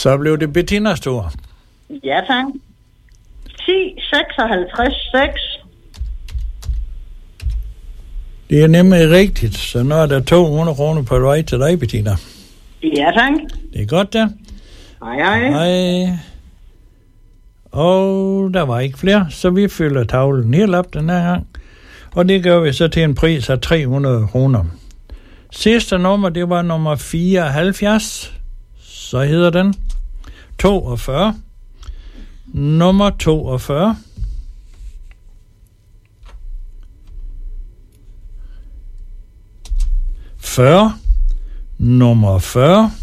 Så blev det Bettinas tur. Ja, tak. 10, 56, 6. Det er nemlig rigtigt, så nu er der 200 kroner på vej til dig, Bettina. Ja, tak. Det er godt, da. Hej. Hej. Og der var ikke flere, så vi fylder tavlen helt op den her gang. Og det gør vi så til en pris af 300 kroner. Sidste nummer, det var nummer 74. Så hedder den 42. Nummer 42. Nummer 40.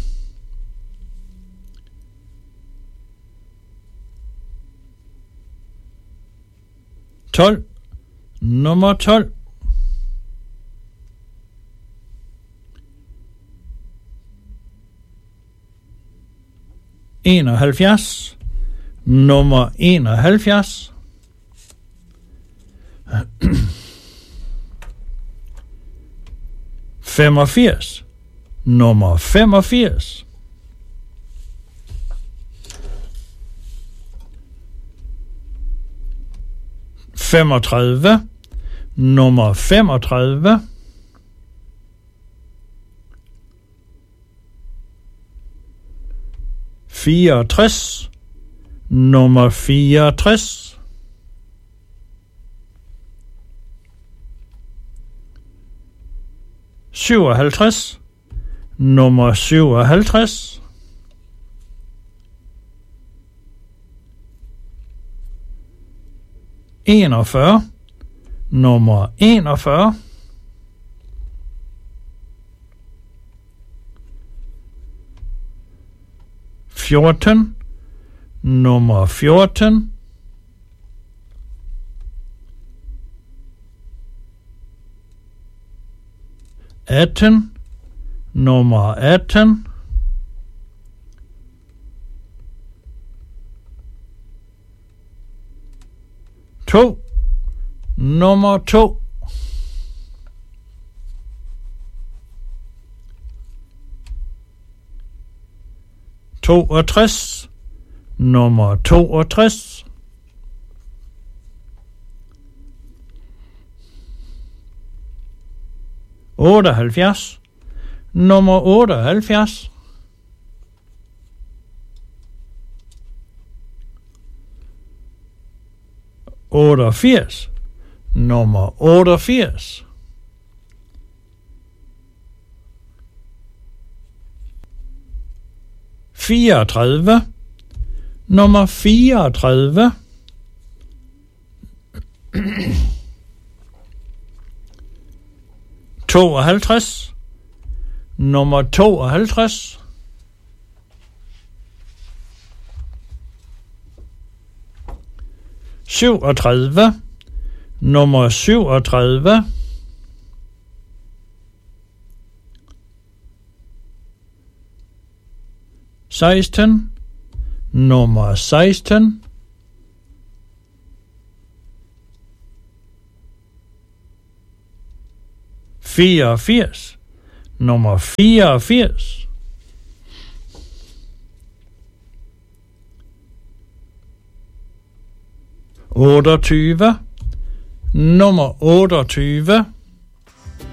Nummer 12. Nummer 71. 85. Nummer 85. 35. Nummer 35. 64. Nummer 64. 57. Nummer 57. 41. Nummer 41. 14. Nummer 14. 18. Nummer 18. 2. Nummer 2. 62. Nummer 62. 78. Nummer 78. 88. Nummer 88. 34. Nummer 34. 52. Nummer 52. 37. Nummer 37. 16. Nummer 16. 84. Nummer 84. 28. Nummer 28.